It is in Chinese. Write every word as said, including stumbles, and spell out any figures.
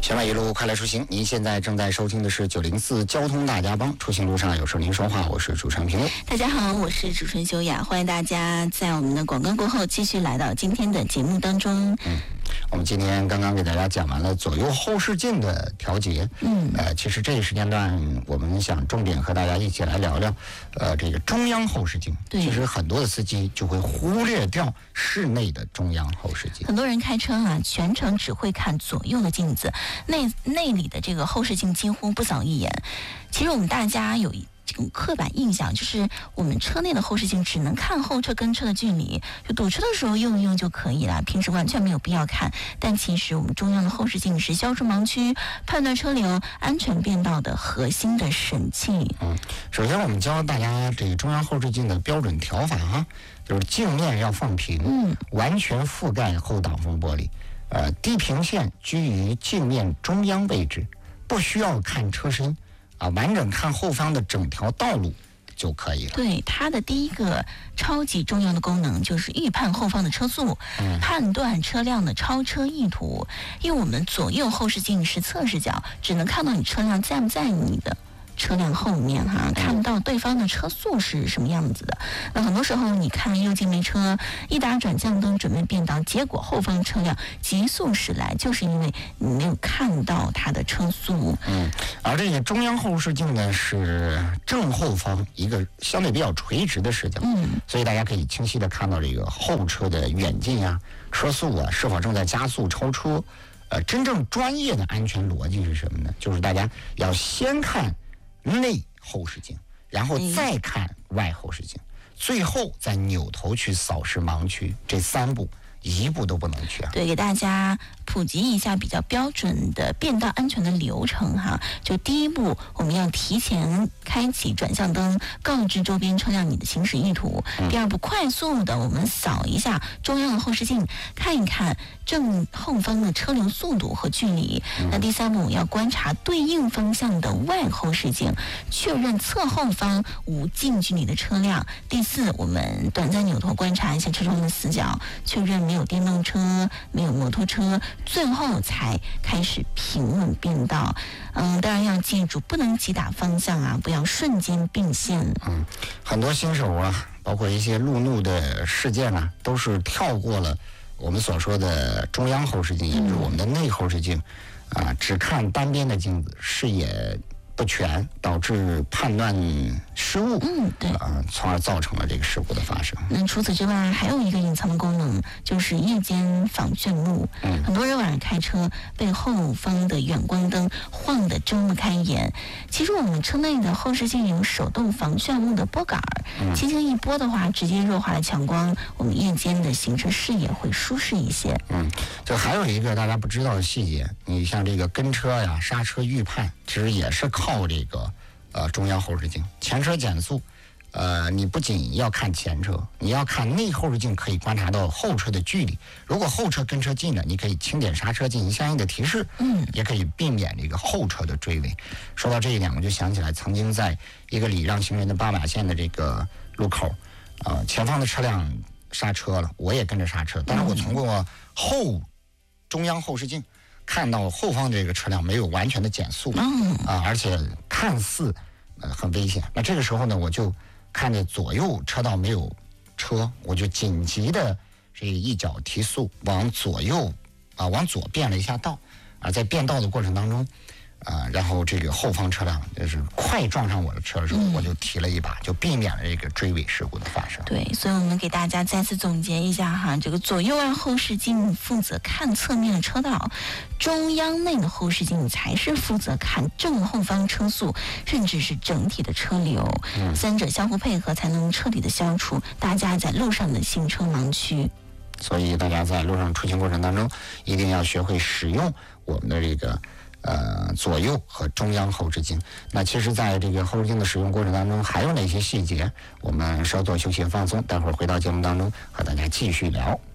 全马一路快来出行，您现在正在收听的是九零四交通大家帮，出行路上有事您说话，我是主持人平路。 大家好，我是主持人修雅，欢迎大家在我们的广告过后继续来到今天的节目当中。 嗯，我们今天刚刚给大家讲完了左右后视镜的调节。嗯，呃，其实这一时间段我们想重点和大家一起来聊聊，呃，这个中央后视镜。 对， 其实很多的司机就会忽略掉室内的中央后视镜。 很多人开车啊，全程只会看左右的镜子，内内里的这个后视镜几乎不扫一眼。其实我们大家有一这种刻板印象，就是我们车内的后视镜只能看后车跟车的距离，就堵车的时候用一用就可以了，平时完全没有必要看。但其实我们中央的后视镜是消除盲区、判断车流、安全变道的核心的神器。 嗯，首先我们教大家这个中央后视镜的标准调法哈，就是镜面要放平，嗯，完全覆盖后挡风玻璃，呃，地平线居于镜面中央位置，不需要看车身。啊，完整看后方的整条道路就可以了。 对，它的第一个超级重要的功能就是预判后方的车速，嗯、判断车辆的超车意图。因为我们左右后视镜是侧视角，只能看到你车辆在不在你的车辆后面哈，看不到对方的车速是什么样子的。那很多时候你看右镜没车，一打转向灯准备变道，结果后方车辆急速驶来，就是因为你没有看到它的车速。 嗯，而这个中央后视镜呢是正后方一个相对比较垂直的视角，嗯，所以大家可以清晰的看到这个后车的远近啊、车速啊是否正在加速超车。呃，真正专业的安全逻辑是什么呢？就是大家要先看内后视镜，然后再看外后视镜，最后再扭头去扫视盲区，这三步一步都不能缺。 对，给大家普及一下比较标准的变道安全的流程哈。就第一步，我们要提前开启转向灯，告知周边车辆你的行驶意图。嗯、第二步，快速的我们扫一下中央的后视镜，看一看正后方的车流速度和距离。嗯、那第三步，要观察对应方向的外后视镜，确认侧后方无近距离的车辆。第四，我们短暂扭头观察一下车窗的死角，确认没有电动车、没有摩托车。最后才开始平稳变道，嗯，当然要记住，不能急打方向啊，不要瞬间并线。 嗯，很多新手啊，包括一些路怒的事件啊，都是跳过了我们所说的中央后视镜，也就是我们的内后视镜，啊，只看单边的镜子，视野不全，导致判断失误，嗯，对，啊，从而造成了这个事故的发生。 那除此之外，还有一个隐藏的功能，就是夜间防眩目。嗯，很多人晚上开车被后方的远光灯晃得睁不开眼。其实我们车内的后视镜有手动防眩目的拨杆，嗯、轻轻一拨的话，直接弱化了强光，我们夜间的行车视野会舒适一些。 嗯，就还有一个大家不知道的细节，你像这个跟车呀、刹车预判，其实也是靠。靠这个呃中央后视镜，前车减速，呃，你不仅要看前车，你要看内后视镜，可以观察到后车的距离。如果后车跟车近了，你可以轻点刹车进行相应的提示，嗯，也可以避免这个后车的追尾。说到这一点，我就想起来，曾经在一个礼让行人的斑马线的这个路口，呃，前方的车辆刹车了，我也跟着刹车，但是我通过后中央后视镜。看到后方这个车辆没有完全的减速，嗯啊，而且看似呃很危险。那这个时候呢，我就看见左右车道没有车，我就紧急的这一脚提速往左右啊往左变了一下道啊，在变道的过程当中啊，然后这个后方车辆就是快撞上我的车的时候，嗯、我就提了一把，就避免了这个追尾事故的发生。 对，所以我们给大家再次总结一下哈，这个左右外后视镜负责看侧面的车道，中央内的后视镜才是负责看正后方车速，甚至是整体的车流。嗯、三者相互配合，才能彻底的消除大家在路上的行车盲区。 所以大家在路上出行过程当中，一定要学会使用我们的这个。呃，左右和中央后视镜。那其实在这个后视镜的使用过程当中，还有哪些细节？我们稍作休息放松，待会儿回到节目当中和大家继续聊。